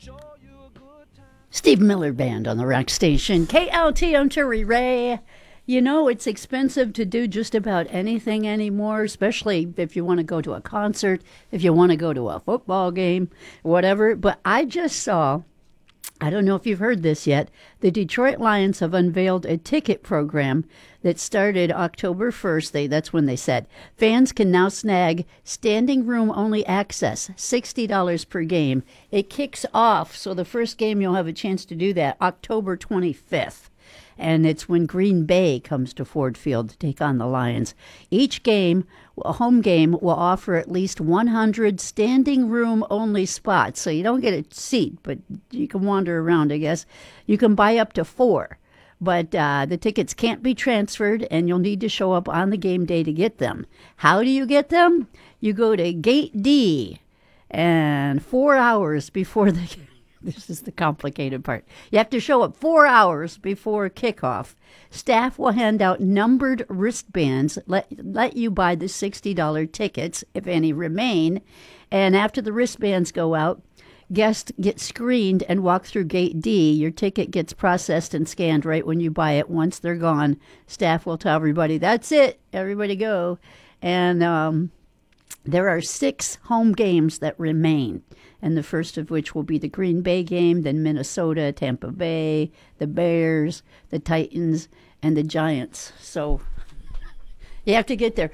Steve Miller Band on the Rock Station. KLT, I'm Terry Ray. You know, it's expensive to do just about anything anymore, especially if you want to go to a concert, if you want to go to a football game, whatever. But I just saw, I don't know if you've heard this yet, the Detroit Lions have unveiled a ticket program that started October 1st. That's when they said fans can now snag standing room only access, $60 per game. It kicks off, so the first game you'll have a chance to do that, October 25th. And it's when Green Bay comes to Ford Field to take on the Lions. Each game, a home game, will offer at least 100 standing room only spots. So you don't get a seat, but you can wander around, I guess. You can buy up to 4. But the tickets can't be transferred, and you'll need to show up on the game day to get them. How do you get them? You go to Gate D, and 4 hours before the this is the complicated part. You have to show up 4 hours before kickoff. Staff will hand out numbered wristbands, let you buy the $60 tickets, if any remain. And after the wristbands go out, guests get screened and walk through Gate D. Your ticket gets processed and scanned right when you buy it. Once they're gone, staff will tell everybody, that's it, everybody go. And there are 6 home games that remain, and the first of which will be the Green Bay game, then Minnesota, Tampa Bay, the Bears, the Titans, and the Giants. So you have to get there.